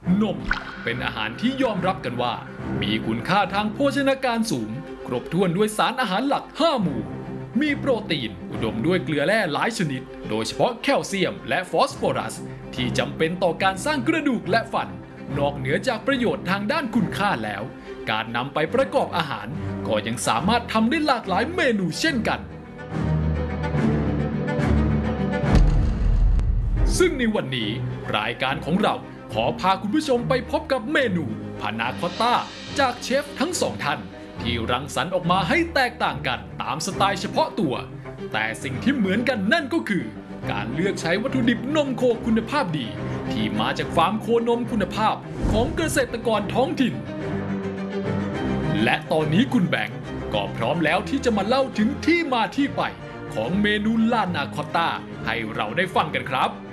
นมเป็นอาหารที่ยอมรับกันว่ามีคุณค่าทางโภชนาการสูงครบถ้วนด้วยสารอาหารหลัก 5 หมู่มีโปรตีนอุดมด้วยเกลือแร่หลายชนิดโดยเฉพาะแคลเซียมและฟอสฟอรัสที่จำเป็นต่อการสร้างกระดูกและฟันนอกเหนือจากประโยชน์ทางด้านคุณค่าแล้วการนำไปประกอบอาหารก็ยังสามารถทำได้หลากหลายเมนูเช่นกันซึ่งในวันนี้รายการของเราขอพาคุณผู้ชมไปพบกับเมนูพานาคอตต้าจากเชฟทั้งสองท่านที่รังสรรค์ออกมาให้แตกต่างกันตามสไตล์เฉพาะตัวแต่สิ่งที่เหมือนกันนั่นก็คือการเลือกใช้วัตถุดิบนมโคคุณภาพดีที่มาจากฟาร์มโคนมคุณภาพของเกษตรกรท้องถิ่นและตอนนี้คุณแบงก์ก็พร้อมแล้วที่จะมาเล่าถึงที่มาที่ไปของเมนูลานาคอตต้าให้เราได้ฟังกันครับ